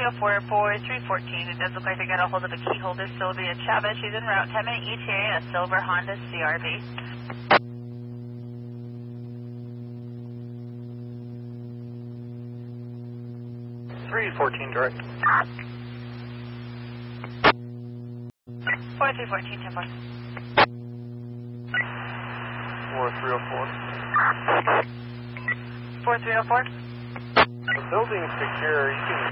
304 for 314. It does look like they got a hold of a key holder, Sylvia Chavez. She's en route, 10-minute ETA, a silver Honda CRV. 314 direct. 4314, 10-4. 4304. 4304. The building's secure. You can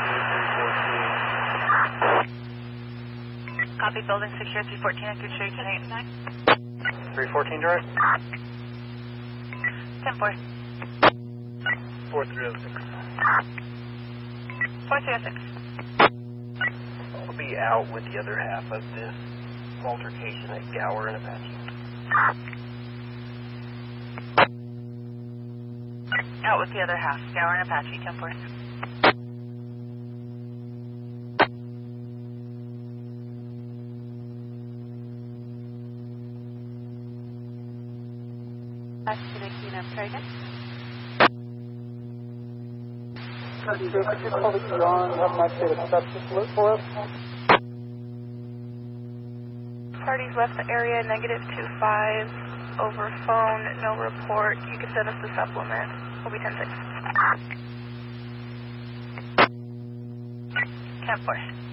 23 314. Copy, building secure, 314. I could show you tonight. 314 direct. 10-4. 4306. 4306. I'll be out with the other half of this altercation at Gower and Apache. Out with the other half, Gower and Apache, 10-4. Back to the Keenum Triton. Could you call the key on and have an activated sepsis alert for us? Parties left the area, -25, over phone, no report. You can send us the supplement. We'll be 10-6. 10-4.